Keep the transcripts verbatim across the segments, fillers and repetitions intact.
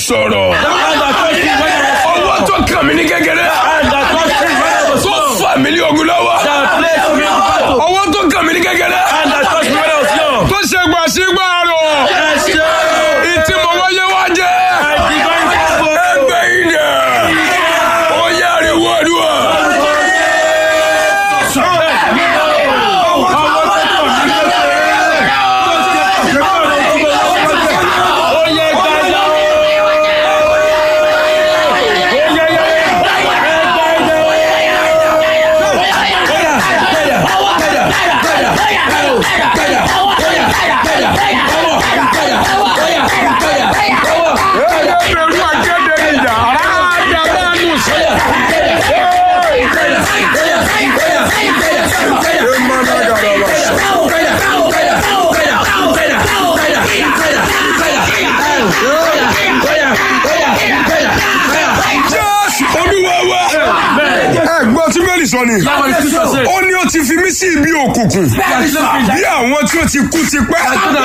sọ̀rọ̀. Ọwọ́ tó kàn mí ní kékeré. Tó fà mí ní ogun lọ́wọ́. Ọwọ́ tó kàn mí ní kékeré. Tó ṣe gbàṣígbàrò. Ìtì mo wáyé wá jẹ́. Ẹgbẹ́ ìdè. Ó yá ariwo àdúrà. Sọ ni ó ní ó ti fi mí sí ibi òkùnkùn bí àwọn tí ó ti kú ti pẹ́.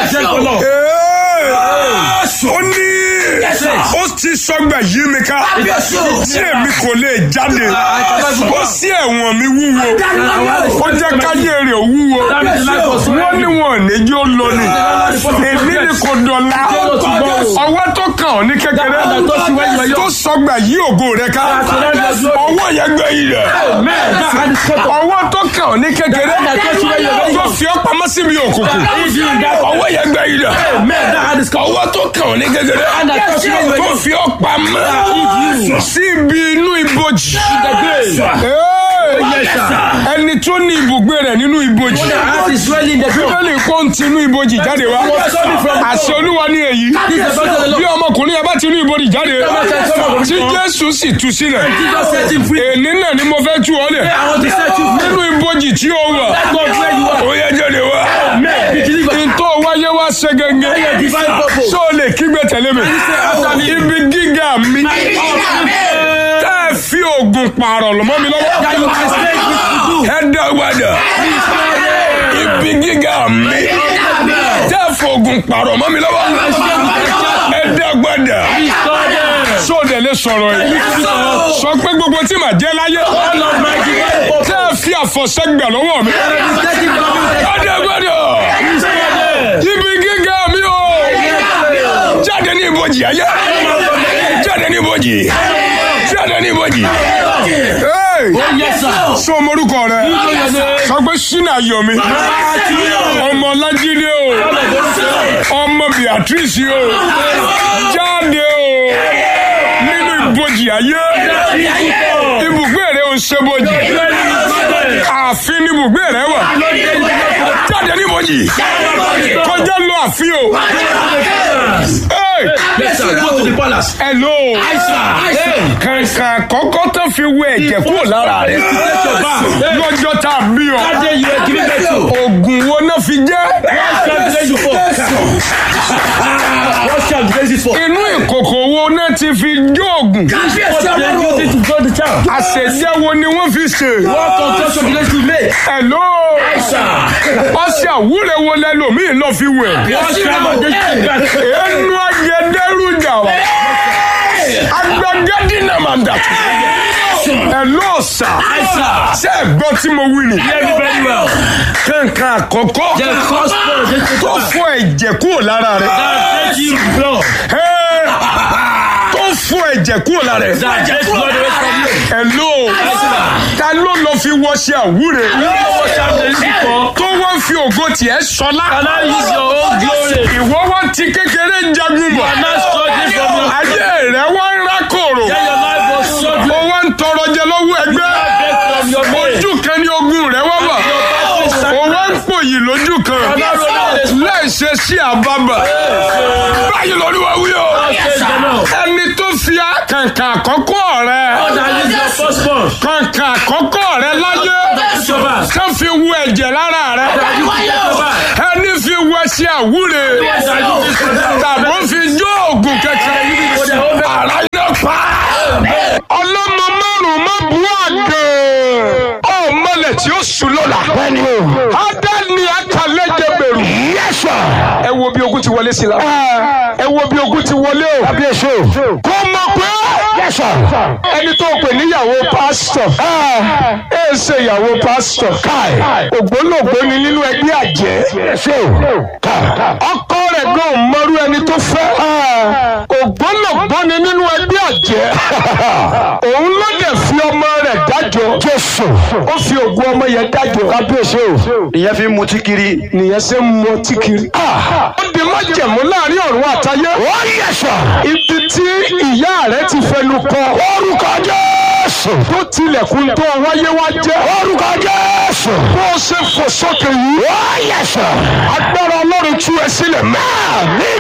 Ó ní ó ti sọgbà yí mi ká tí èmi kò lè jáde. Ó sí ẹ̀wọ̀n mi wúwo ó jẹ́ káyé rẹ̀ wúwo. Wọ́n ní wọn ò ní yóò lọ ni èmi ni kò dọ̀la. Ọwọ́ tó kàn ọ́ ní kékeré tó sọgbà yí ògo rẹ̀ ká ọwọ́ yẹn gbé yìí rẹ̀. Ọwọ́ tó kàn ọ́ ní kékeré tó fi ọ́ pamọ́ síbi òkùnkùn ọwọ́ yẹn gbé yìí rẹ̀. Ọwọ́ tó kàn ọ́ ní kékeré tó fi ọ́ pamọ́ síbi inú ibojì. Ẹni tó ní ibùgbé rẹ̀ nínú ibojì. Bíbélì kó ń ti inú ibojì jáde wá. Àṣẹ Olúwa ní èyí. Bí ọmọkùnrin yẹn bá ti inú ibojì jáde tí Jésù sì tú sílẹ̀. Èní náà ni mo fẹ́ tú ọ lẹ̀. Nínú ibojì tí ó wà. Ó yẹ jáde wá. Ìtọ́ wáyé wá ṣe gẹ́gẹ́. Ṣó o lè kígbe tẹ̀lé mi? Ibi gíga mi. Tẹ́ ẹ fi oògùn pààrọ̀ lọ́mọ́ mi lọ́wọ́. Ẹ dàgbàdà. Ibi gíga mi. Tẹ́ ẹ fi oògùn pààrọ̀ mọ́ mi lọ́wọ́. Ẹ dàgbàdà. Ṣó o dẹ̀ lè sọ̀rọ̀ yìí? Sọ pé gbogbo tí màá jẹ́ láyé. Tẹ́ ẹ fi àfọ̀ṣẹ́ gbà lọ́wọ́ mi. Ẹ dàgbàdà. Ibi gíga mi o. Jáde ní ibojì ayé. Jáde ní ibojì. Jáde ní ibojì. Sọ morúkọ rẹ. Sọ pé Ṣínà Yomi. Ọmọ Lájídé o. Ọmọ Beatrice o. Jáde o. Nínú ibojì ayé. Ibùgbé rẹ ò ṣe bojì. Ààfin ni ibùgbé rẹ wà. Jáde ní ibojì. Kọjá lọ ààfin o. Hello. Kàǹkà kọ́kọ́ tó fi wẹ ẹ̀jẹ̀ kúrò lára rẹ̀. Lọ́jọ́ tá a bí ọ. Ògùn wo náà fi jẹ́? Inú ìkòkò wo náà ti fi jó ògùn? Àṣejẹ́ wo ni wọ́n fi ṣe? Hello. Ọṣẹ àwúrẹ́ wo lẹ́lòmíì lọ fi wẹ̀? Ẹnu agẹdẹrú jà wá. Agbẹgẹdì náà máa dà. Ẹ lọ sà. Ṣé ẹ gbọ́ tí mo wí ni? Kankan àkọ́kọ́ tó fọ ẹ̀jẹ̀ kúrò lára rẹ̀. Tó fọ ẹ̀jẹ̀ kúrò lára rẹ̀. Ẹ lọ. Ta ló lọ fi wọṣẹ àwúre? Tó wọ́n fi ògo tiẹ̀ sọlá. Ìwọ wá ti kékeré jagun bọ̀. Ayé rẹ̀ wọ́n ń rákòrò. Ó wá ń tọrọ jẹ lọ́wọ́ ẹgbẹ́. Ojú kan ní ogun rẹ̀ wọ́n wà. Ó wá ń pòyì lójú kan. Láìṣe sí àbábà. Báyìí lọ́lúwa wí o. Ẹni tó fi kàǹkà àkọ́kọ́ rẹ̀. Kàǹkà àkọ́kọ́ rẹ̀ láyé. Tó fi wu ẹ̀jẹ̀ lára rẹ̀. Ẹni fi wu ẹṣẹ àwúre. Tàbí fi jó ògùn kẹ̀kẹ́. Àrá yóò pa. Ọlọ́mọ márùn-ún má bú àgbẹ̀. Ó mọ̀lẹ̀ tí ó sùn lọ́la. Adá ni akalẹ́jẹ̀ bẹ̀rù. Ẹ wo bí ogun ti wá. wọlé sí la. ẹ wo bí ogun ti wọlé o. kábíyèsí o. kó mọ̀ pé ẹni tó pè níyàwó pásítọ̀ ẹ ṣe ìyàwó pásítọ̀ ògbólógbó ni nínú ẹgbẹ́ àjẹ́. ọkọ rẹ̀ gan mọ́rú ẹni tó fẹ́ ògbólógbó ni nínú ẹgbẹ́ àjẹ́. òun ló dẹ̀ fi ọmọ rẹ̀ dájọ́. Jésù ó fi ògùn ọmọ yẹn dájọ́. kábíyèsí o. nìyẹn fi mutí kiri. nìyẹn ṣe ń mutí kiri. ó di májẹ̀mú láàrin ọ̀run àtayé. ó yẹ sọ. ibi tí ìyá rẹ̀ ti fẹnu kọ. orúkọ Jésù. tó tilẹ̀kùn tó wáyé wá jẹ́. orúkọ Jésù. bó o ṣe fò sókè yìí. ó yẹ sọ. agbára Ọlọ́run tú ẹ sílẹ̀ mẹ́. ní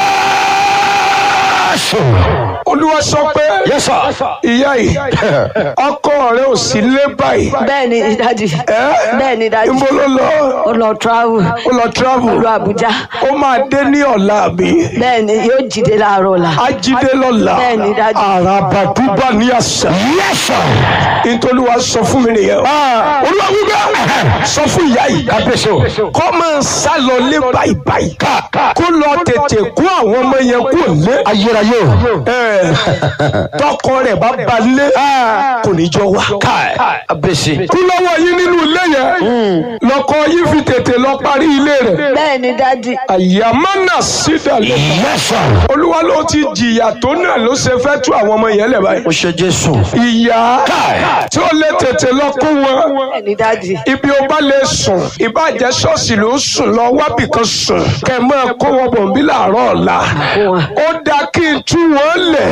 Jésù. Olúwa sọ pé Yes, sir. ìyá yìí ọkọ rẹ ò sí lé báyìí. bẹ́ẹ̀ni dadi bẹ́ẹ̀ni dadi níbo ló lọ. ó lọ travel ó lọ travel. lọ Àbújá. ó máa dé ní ọ̀la àbí. bẹ́ẹ̀ni yóò jíde láàárọ̀ ọ̀la. á jíde lọ́la. bẹ́ẹ̀ni dadi. àràbàdúbà ní àṣà. Yes, sir. Ìtòlúwa sọ fún mi nìyẹn. Olúwa wíwá sọ fún ìyá yìí. kábíyèsí o. kó máa sá lọ lé báyìí báyìí. kó lọ tètè kó àwọn ọmọ yẹn kó lé. ayérayé o. tọkọ rẹ̀ bá balẹ̀ kò ní jọ wá. kábíyèsí. kú lọ́wọ́ yín nínú ilé yẹn lọ́kọ yín fi tètè lọ parí ilé rẹ̀. bẹ́ẹ̀ni dadi. àyàmánà sídàlẹ̀. Yes, sir. Olúwa ló ti jìyà tó náà ló ṣe fẹ́ tú àwọn ọmọ yẹn lẹ̀ báyìí. ó ṣe Jésù. ìyá tí ó lè tètè lọ kó wọn. bẹ́ẹ̀ni dadi. ibi ó bá lè sùn ìbàjẹ́ ṣọ́ọ̀ṣì ló sùn lọ wábì kan sùn. kẹ́ máa kó wọn bọ̀ bí làárọ̀ ọ̀la. ó dáa kí n tú wọn lẹ̀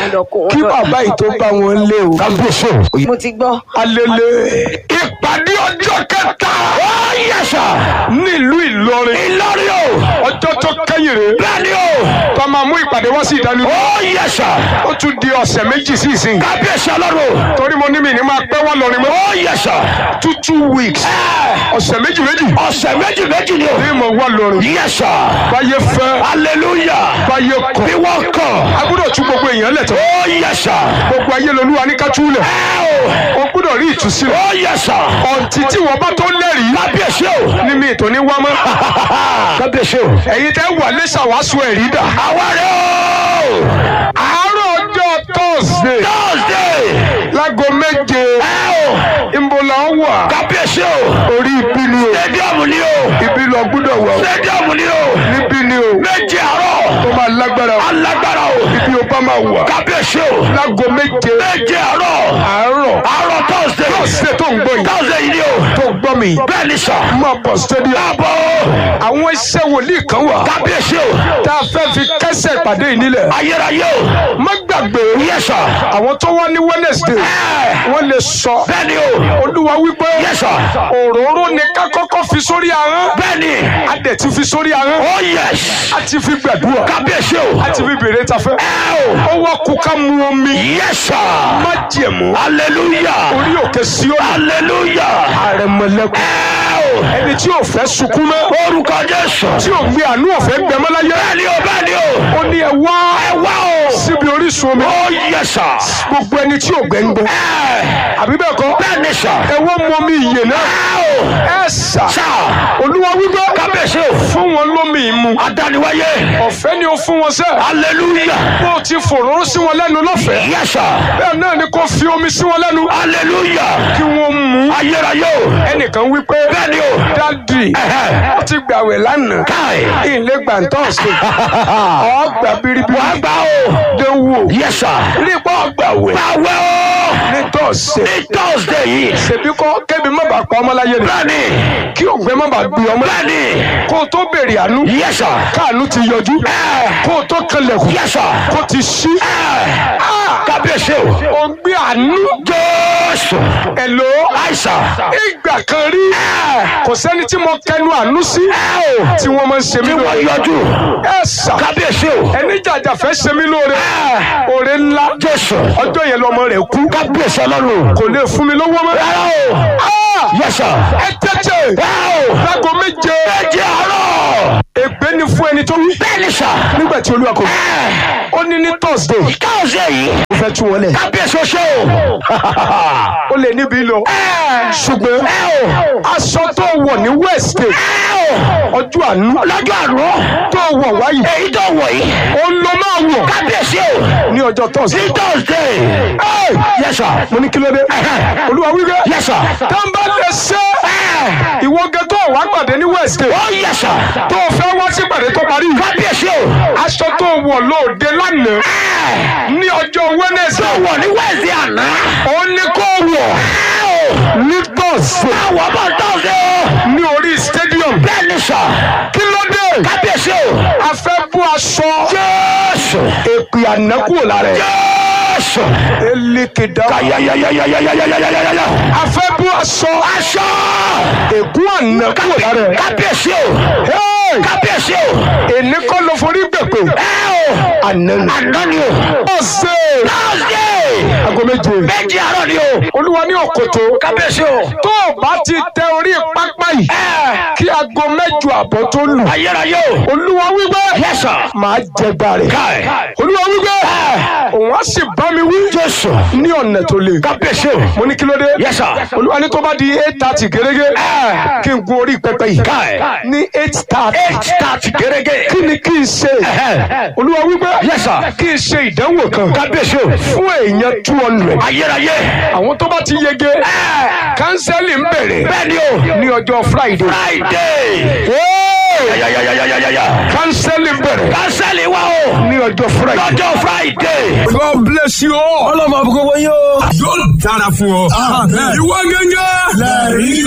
kí bàbá yìí tó bá wọn lé o. kábíyèsí o. mo ti gbọ́. alele ìpàdé ọjọ́ kẹta. ó yẹ sọ. nílùú Ìlọrin. Ìlọrin o. ọjọ́ tó kẹ́yìn rè. bẹ́ẹ̀ni o. tó máa mú ìpàdé wá sí ìdánilójú. ó yẹ sọ. ó tún di ọ̀sẹ̀ méjì sí ìsìn. kábíyèsí Ọlọ́run. torí mo ní mi ní máa pẹ́ wá lọrin mọ́. ó yẹ sọ. two two weeks. ọ̀sẹ̀ méjì méjì. ọ̀sẹ̀ méjì méjì ni o. ní mo wá lọrin. yẹ sọ. báyé fẹ́. hallelujah. báyé kọ̀. bí wọ́n kọ̀. a gbọ́dọ̀ tú gbogbo èèyàn lẹ̀ tán. ó yẹ sọ. gbogbo ayé lolúwa ní ká túlẹ̀. o gbọ́dọ̀ rí ìtúsílẹ̀. ó yẹ sọ. ọ̀ǹtí tí wọ́n bá tó lẹ́rìí. kábíyèsí o. ní mi ìtò ní wá mọ́. kábíyèsí o. ẹ̀yin tẹ́ wà lẹ́sàwásù ẹ̀rí dà. àwa rẹ̀ o. àárọ̀ ọjọ́ Thursday. Thursday. láago méje. ẹ o. ìmọ̀lá wà. kábíyèsí o. orí ibi ni o. stadium ni o. ibi lọ gbọ́dọ̀ wà. stadium ni o. níbi ni o. méje àárọ̀. tó máa lágbára. alágbára o. ibi o bá máa wà. kábíyèsí o. láago méje. méje àárọ̀. àárọ̀. àárọ̀ Thursday. Thursday tó ń gbọ́ yìí. Thursday yìí ni o. tó gbọ́ mi. bẹ́ẹ̀ ni sọ. máa bọ̀ stadium. káàbọ̀ o. àwọn iṣẹ́ wòlíì kan wà. kábíyèsí o. tá a fẹ́ fi kẹ́sẹ̀ ìpàdé yìí nílẹ̀. ayérayé o. má gbàgbé. yẹ sọ. àwọn tó wá ní Wednesday. wọ́n lè sọ. bẹ́ẹ̀ ni o. Olúwa wípé. yẹ sọ. òróró ni ká kọ́kọ́ fi sórí ahọ́n. bẹ́ẹ̀ ni. a dẹ̀ ti fi sórí ahọ́n. oh yes. a ti fi gbàdúrà. kábíyèsí o. a ti fi bèrè tafẹ́. ó wá kú ká mu omi. yẹ sọ. má jẹ̀mú. hallelujah. orí òkè Síónì. hallelujah. àrẹ̀mọ̀lẹ́kùn. ẹni tí ò fẹ́ sunkún mọ́. orúkọ Jésù. tí ò gbé àánú ọ̀fẹ́ gbẹmọ́ láyé. bẹ́ẹ̀ ni o bẹ́ẹ̀ ni o. ó ní ẹ wá. ẹ wá o. síbi orísun omi. oh yes sir. gbogbo ẹni tí ò gbẹ́ ń gbọ́. àbí bẹ́ẹ̀ kọ́. bẹ́ẹ̀ ni sọ. ẹ wọ́n mọ mi ìyè náà. ẹ sà. sà. Olúwa wípé. kábíyèsí o. fún wọn lómi ìmu. adániwáyé. ọ̀fẹ́ ni ó fún wọn sẹ́. hallelujah. bó o ti fòróró sí wọn lẹ́nu lọ́fẹ̀ẹ́. yes sir. bẹ́ẹ̀ náà ni kò fi omi sí wọn lẹ́nu. hallelujah. kí wọ́n mú. ayérayé o. ẹnìkan wípé. bẹ́ẹ̀ ni o. dádì. ó ti gbàwẹ̀ lánàá. káì. ilé gbàǹtọ́ọ̀sì. ọgbà biribiri. wàá gbà o. déwò. yes sir. rí pọ́ gbàwẹ̀. gbàwẹ̀ o. ní tọ́ọ̀sì. ní Thursday yìí. ṣèbí kọ́ kébi má bàa pa ọmọ láyé ni. bẹ́ẹ̀ ni. kí ògbé má bàa gbé ọmọ. bẹ́ẹ̀ ni. kó o tó béèrè àánú. yes sir. káànú ti yọjú. kó o tó kanlẹ̀kùn. yes sir. kó ti ṣí. kábíyèsí o. o gbé àánú. Jésù. Hello. àìsàn. ìgbà kan rí. kò sẹ́ni tí mo kẹnu àánú sí. tí wọ́n máa ń ṣe mí tí wọ́n yọjú. ẹ sà. kábíyèsí o. ẹni jàjà fẹ́ ṣe mí lóore. oore ńlá. Jésù. ọjọ́ yẹn lọmọ rẹ̀ kú. kábíyèsí Ọlọ́run. kò lè fún mi lówó mọ́. rárá o. yes sir. ẹ tẹ́tẹ́. láago méje. méje àárọ̀. ègbé ni fún ẹni tó wí. bẹ́ẹ̀ni sà. nígbà tí olúwa kò wí. ó ní ní thursday. thursday yìí. ó fẹ́ tú wọlé. kábíyèsí oṣó. ó lè níbi lọ. ṣùgbọ́n aṣọ tó wọ̀ ní wednesday. ọjọ́ àánú. lọ́jọ́ àánú. tó wọ̀ wáyé. èyí tó wọ̀ yìí. ó lọ máa wọ̀. kábíyèsí o. ní ọjọ́ thursday. ní thursday. yes sir. mo ní kí ló dé. olúwa wí bẹ́ẹ̀. yes sir. tá n bá lè ṣe ìwọ gẹ tó wá pàdé ní wednesday. ó yes sir. tó fẹ́ wá sí pàdé tó parí. kábíyèsí o. aṣọ tó wọ̀ lóde lánàá. ní ọjọ́ wednesday. tó wọ̀ ní wednesday àná. ó ní kó wọ̀. ní thursday. àwọn ọmọ thursday. ní orí stadium. bẹ́ẹ̀ni sà. kí ló dé. kábíyèsí o. a fẹ́ bú aṣọ. jésù. èpè àná kúrò lára ẹ̀. jésù. elékedà. kayayayayayayayayayaya. a fẹ́ bú aṣọ. aṣọ. ègún àná kúrò lára ẹ̀. kábíyèsí o. kábíyèsí o. èní kọ́ ló forí gbèpè. àná ni. àná ni o. ọ̀sẹ̀. thursday. aago méje. méjì àárọ̀ ni o. olúwa ní òkòtó. kábíyèsí o. tó o bá ti tẹ orí pápá yìí. kí aago mẹ́jọ àbọ̀ tó lù. ayérayé o. olúwa wípé. yes sir. màá jẹ gbàrẹ̀. káì. olúwa wípé. òun á sì bá mi wí. jésù. ní ọ̀nà tó le. kábíyèsí o. mo ní kí ló dé. yes sir. olúwa ní tó bá di eight thirty gẹ́gẹ́. kí n gun orí pẹpẹ yìí. káì. ní eight thirty. eight thirty gẹ́gẹ́. kí ni kí n ṣe. olúwa wípé. yes sir. kí n ṣe ìdánwò kan. kábíyèsí o. fún èèyàn two hundred. ayérayé. àwọn tó bá ti yege. kánsẹ́lì ń bẹ̀rẹ̀. bẹ́ẹ̀ni o. ní ọjọ́ friday. friday. yayayayayaya. kánsẹ́lì ń bẹ̀rẹ̀. kánsẹ́lì wa o. ní ọjọ́ friday. lọ́jọ́ friday. God bless you all. ọlọ́mọ àbúkọ́ wọ́n yóò. yóò dára fún ọ. ìwọ gẹ́gẹ́.